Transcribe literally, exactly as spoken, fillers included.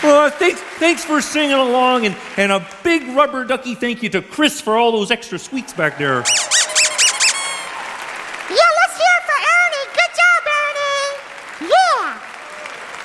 Uh, thanks, thanks for singing along, and, and a big rubber ducky thank you to Chris for all those extra squeaks back there.